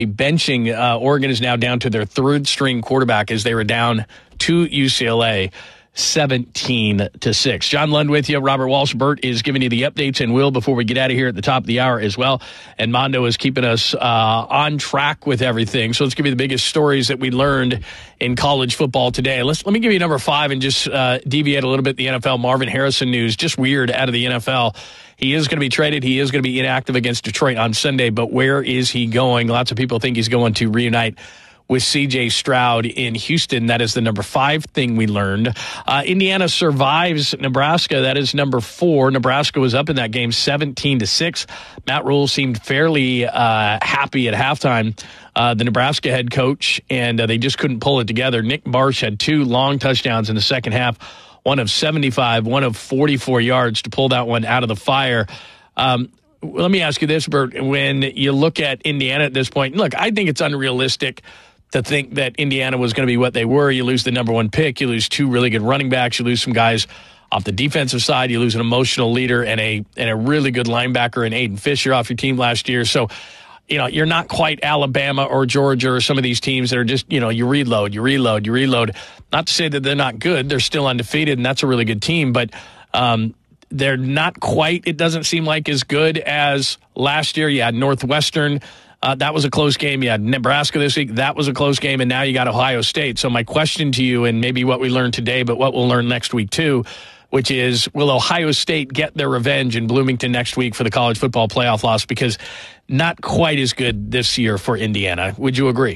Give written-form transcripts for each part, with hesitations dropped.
benching. Oregon is now down to their third-string quarterback as they were down to UCLA 17-6. John Lund with you. Robert Walsh-Burt is giving you the updates, and Will, before we get out of here at the top of the hour as well. And Mondo is keeping us on track with everything. So let's give you the biggest stories that we learned in college football today. Let me give you number 5 and just deviate a little bit the NFL. Marvin Harrison news, just weird out of the NFL. He is going to be traded. He is going to be inactive against Detroit on Sunday, but where is he going? Lots of people think he's going to reunite with C.J. Stroud in Houston. That is the number 5 thing we learned. Indiana survives Nebraska. That is number 4. Nebraska was up in that game 17-6. Matt Rule seemed fairly happy at halftime, the Nebraska head coach, and they just couldn't pull it together. Nick Marsh had 2 long touchdowns in the second half, one of 75, one of 44 yards to pull that one out of the fire. Let me ask you this, Bert. When you look at Indiana at this point, look, I think it's unrealistic to think that Indiana was going to be what they were. You lose the number 1 pick. You lose 2 really good running backs. You lose some guys off the defensive side. You lose an emotional leader and a really good linebacker in Aiden Fisher off your team last year. So, you're not quite Alabama or Georgia or some of these teams that are just, you reload. Not to say that they're not good. They're still undefeated, and that's a really good team. But they're not quite, it doesn't seem like, as good as last year. You had Northwestern. That was a close game. You had Nebraska this week. That was a close game. And now you got Ohio State. So my question to you, and maybe what we learned today, but what we'll learn next week too, which is, will Ohio State get their revenge in Bloomington next week for the college football playoff loss? Because not quite as good this year for Indiana. Would you agree?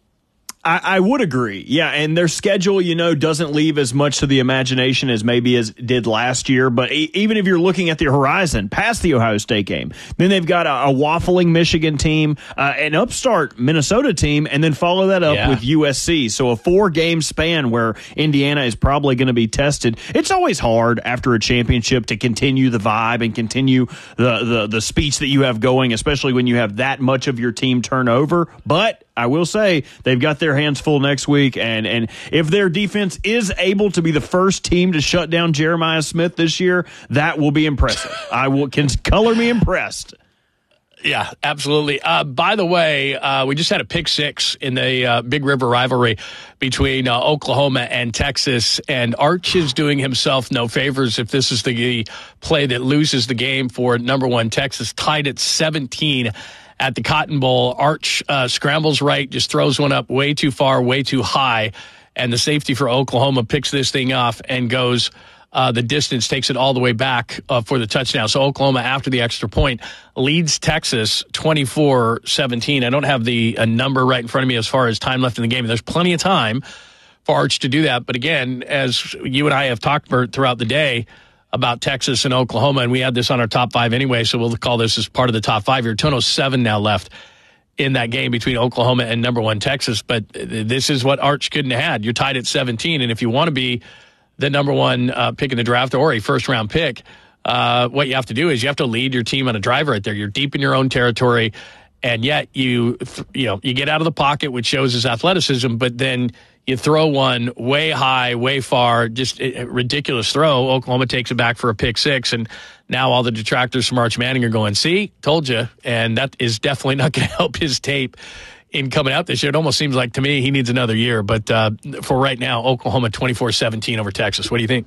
I would agree. Yeah, and their schedule, doesn't leave as much to the imagination as maybe as did last year. But even if you're looking at the horizon past the Ohio State game, then they've got a waffling Michigan team, an upstart Minnesota team, and then follow that up with USC. So a 4-game span where Indiana is probably going to be tested. It's always hard after a championship to continue the vibe and continue the speech that you have going, especially when you have that much of your team turnover. But I will say they've got their hands full next week, and if their defense is able to be the first team to shut down Jeremiah Smith this year, that will be impressive. Can color me impressed. Yeah, absolutely. By the way, we just had a pick 6 in the Big River rivalry between Oklahoma and Texas, and Arch is doing himself no favors if this is the play that loses the game for number 1 Texas, tied at 17 at the Cotton Bowl. Arch scrambles right, just throws one up way too far, way too high, and the safety for Oklahoma picks this thing off and goes the distance, takes it all the way back for the touchdown. So Oklahoma, after the extra point, leads Texas 24-17. I don't have the number right in front of me as far as time left in the game. There's plenty of time for Arch to do that. But again, as you and I have talked, Bert, throughout the day about Texas and Oklahoma, and we had this on our top 5 anyway, so we'll call this as part of the top 5 here. Total 7 now left in that game between Oklahoma and number 1 Texas, but this is what Arch couldn't have had. You're tied at 17, and if you want to be the number 1 pick in the draft or a first-round pick, what you have to do is you have to lead your team on a drive right there. You're deep in your own territory, and yet you get out of the pocket, which shows his athleticism, but then you throw one way high, way far, just a ridiculous throw. Oklahoma takes it back for a pick 6, and now all the detractors from Arch Manning are going, see, told you, and that is definitely not going to help his tape in coming out this year. It almost seems like, to me, he needs another year, but for right now, Oklahoma 24-17 over Texas. What do you think?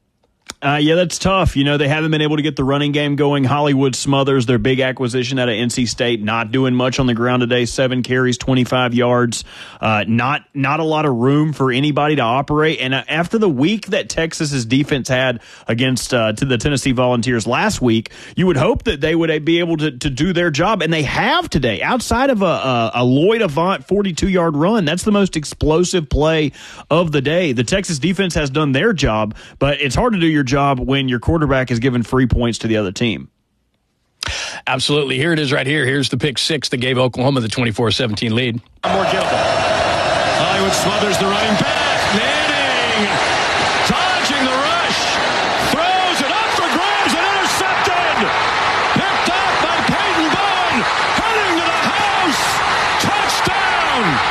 Yeah, that's tough. They haven't been able to get the running game going. Hollywood Smothers, their big acquisition out of NC State, not doing much on the ground today. 7 carries, 25 yards. Not a lot of room for anybody to operate. And after the week that Texas's defense had against to the Tennessee Volunteers last week, you would hope that they would be able to do their job. And they have today. Outside of a Lloyd Avant 42-yard run, that's the most explosive play of the day. The Texas defense has done their job, but it's hard to do your job when your quarterback is giving free points to the other team. Absolutely. Here it is right here. Here's the pick 6 that gave Oklahoma the 24-17 lead. More gettable. Hollywood Smothers, the running back. Manning dodging the rush. Throws it up for grabs and intercepted. Picked up by Peyton Bowen. Heading to the house.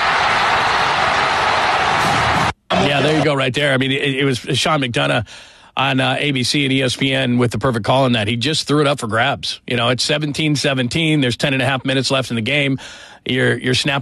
Touchdown. Yeah, there you go right there. I mean, it was Sean McDonough on ABC and ESPN with the perfect call on that. He just threw it up for grabs. It's 17-17. There's 10.5 minutes left in the game. You're snapping